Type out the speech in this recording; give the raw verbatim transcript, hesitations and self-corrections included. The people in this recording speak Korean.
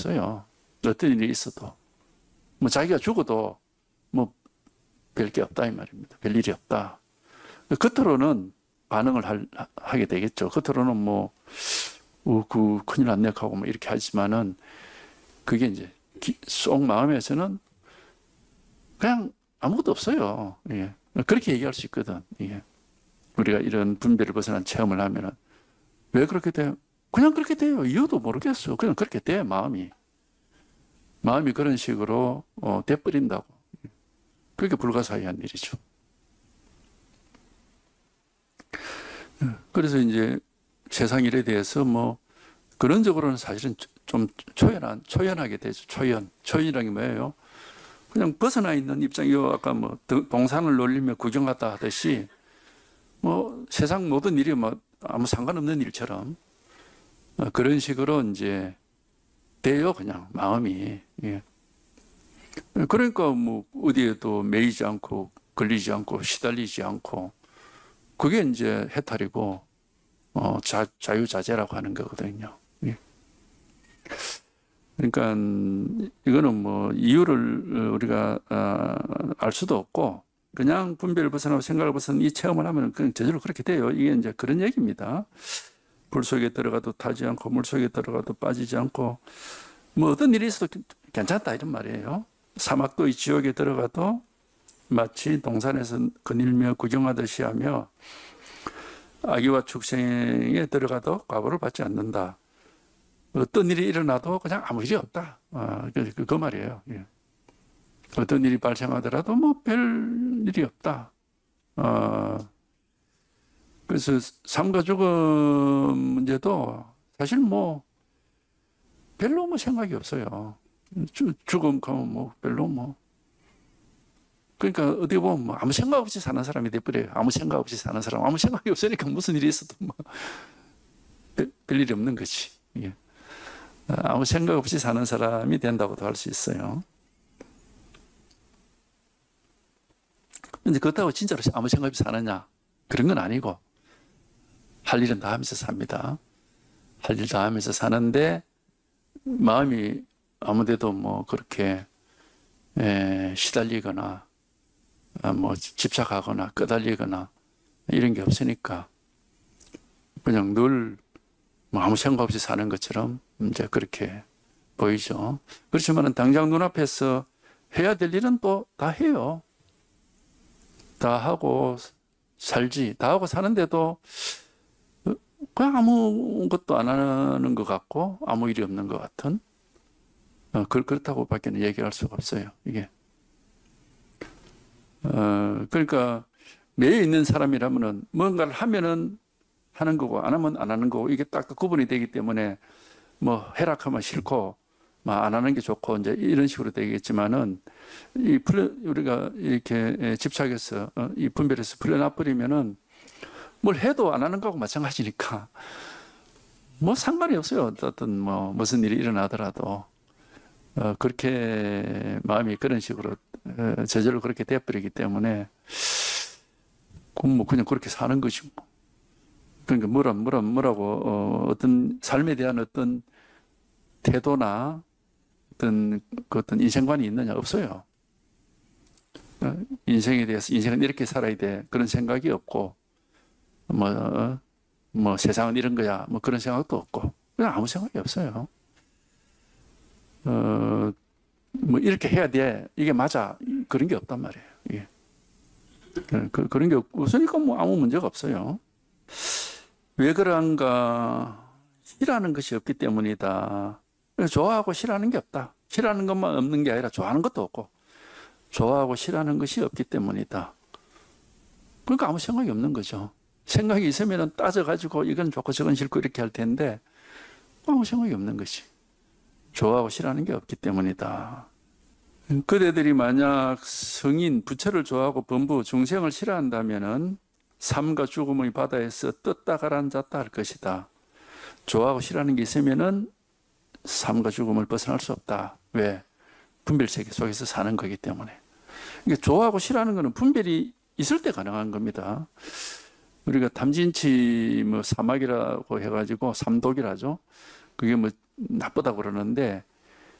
없어요. 어떤 일이 있어도. 뭐 자기가 죽어도 뭐 별 게 없다 이 말입니다. 별 일이 없다. 겉으로는 반응을 할, 하게 되겠죠. 겉으로는 뭐, 어, 그, 큰일 났네 하고 뭐 이렇게 하지만은 그게 이제 기, 속 마음에서는 그냥 아무것도 없어요. 예. 그렇게 얘기할 수 있거든. 예. 우리가 이런 분별을 벗어난 체험을 하면은 왜 그렇게 돼요? 그냥 그렇게 돼요. 이유도 모르겠어요. 그냥 그렇게 돼, 마음이. 마음이 그런 식으로 어, 돼버린다고. 그게 불가사의한 일이죠. 그래서 이제 세상 일에 대해서 뭐 근원적으로는 사실은 좀 초연한, 초연하게 되죠. 초연. 초연이라는 게 뭐예요? 그냥 벗어나 있는 입장이요. 아까 뭐 동산을 놀리며 구경 갔다 하듯이 뭐 세상 모든 일이 뭐 아무 상관없는 일처럼 그런 식으로 이제 돼요. 그냥 마음이. 예. 그러니까 뭐 어디에도 매이지 않고 걸리지 않고 시달리지 않고 그게 이제 해탈이고 어, 자, 자유자재라고 하는 거거든요. 예. 그러니까 이거는 뭐 이유를 우리가 어, 알 수도 없고 그냥 분별을 벗어나고 생각을 벗어나는 이 체험을 하면 그냥 저절로 그렇게 돼요. 이게 이제 그런 얘기입니다. 불 속에 들어가도 타지 않고 물 속에 들어가도 빠지지 않고 뭐 어떤 일이 있어도 괜찮다 이런 말이에요. 사막도의 지옥에 들어가도 마치 동산에서 거닐며 구경하듯이 하며 아기와 축생에 들어가도 과보를 받지 않는다. 어떤 일이 일어나도 그냥 아무 일이 없다. 아, 그, 그 말이에요. 예. 어떤 일이 발생하더라도 뭐 별 일이 없다. 어, 그래서 삶과 죽음 문제도 사실 뭐 별로 뭐 생각이 없어요. 주, 죽음 가면 뭐 별로 뭐. 그러니까 어떻게 보면 뭐 아무 생각 없이 사는 사람이 돼버려요. 아무 생각 없이 사는 사람. 아무 생각이 없으니까 무슨 일이 있어도 뭐 별, 별일이 없는 거지. 예. 아무 생각 없이 사는 사람이 된다고도 할 수 있어요. 근데 그렇다고 진짜로 아무 생각 없이 사느냐? 그런 건 아니고 할 일은 다 하면서 삽니다. 할 일 다 하면서 사는데 마음이 아무데도 뭐 그렇게 에, 시달리거나 뭐 집착하거나 끄달리거나 이런 게 없으니까 그냥 늘 뭐 아무 생각 없이 사는 것처럼 이제 그렇게 보이죠. 그렇지만 당장 눈앞에서 해야 될 일은 또 다 해요. 다 하고 살지. 다 하고 사는데도 그냥 아무것도 안 하는 것 같고 아무 일이 없는 것 같은 어, 그렇다고 밖에는 얘기할 수가 없어요. 이게 어, 그러니까 매여 있는 사람이라면은 뭔가를 하면은 하는 거고 안 하면 안 하는 거고 이게 딱 구분이 되기 때문에 뭐 해락하면 싫고 뭐 안 하는 게 좋고 이제 이런 식으로 되겠지만은 이 풀려 우리가 이렇게 집착해서 어, 이 분별해서 풀려나 버리면은 뭘 해도 안 하는 거하고 마찬가지니까 뭐 상관이 없어요. 어떤 뭐 무슨 일이 일어나더라도 어, 그렇게 마음이 그런 식으로 어, 저절로 그렇게 돼버리기 때문에 뭐 그냥 그렇게 사는 것이고 그러니까 뭐라 뭐라 뭐라고 어, 어떤 삶에 대한 어떤 태도나 어떤 그 어떤 인생관이 있느냐 없어요. 어, 인생에 대해서 인생은 이렇게 살아야 돼 그런 생각이 없고 뭐, 어, 뭐 세상은 이런 거야 뭐 그런 생각도 없고 그냥 아무 생각이 없어요. 어, 뭐 이렇게 해야 돼 이게 맞아 그런 게 없단 말이에요. 예. 그, 그런 게 없으니까 뭐 아무 문제가 없어요. 왜 그런가? 싫어하는 것이 없기 때문이다. 좋아하고 싫어하는 게 없다. 싫어하는 것만 없는 게 아니라 좋아하는 것도 없고 좋아하고 싫어하는 것이 없기 때문이다. 그러니까 아무 생각이 없는 거죠. 생각이 있으면 따져가지고 이건 좋고 저건 싫고 이렇게 할 텐데 아무 생각이 없는 것이. 좋아하고 싫어하는 게 없기 때문이다. 그대들이 만약 성인, 부처를 좋아하고 범부, 중생을 싫어한다면은 삶과 죽음의 바다에서 떴다 가라앉았다 할 것이다. 좋아하고 싫어하는 게 있으면은 삶과 죽음을 벗어날 수 없다. 왜? 분별세계 속에서 사는 거기 때문에. 그러니까 좋아하고 싫어하는 것은 분별이 있을 때 가능한 겁니다. 우리가 탐진치 뭐 사막이라고 해가지고 삼독이라죠. 그게 뭐 나쁘다고 그러는데